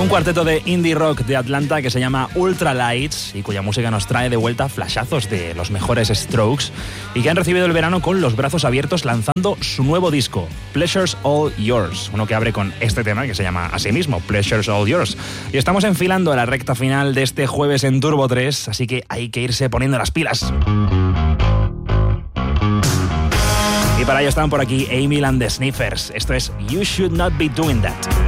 Un cuarteto de indie rock de Atlanta que se llama Ultralights y cuya música nos trae de vuelta flashazos de los mejores Strokes y que han recibido el verano con los brazos abiertos lanzando su nuevo disco, Pleasure's All Yours, uno que abre con este tema que se llama así mismo, Pleasure's All Yours. Y estamos enfilando a la recta final de este jueves en Turbo 3, así que hay que irse poniendo las pilas. Y para ello están por aquí Emil and the Sniffers. Esto es You Should Not Be Doing That.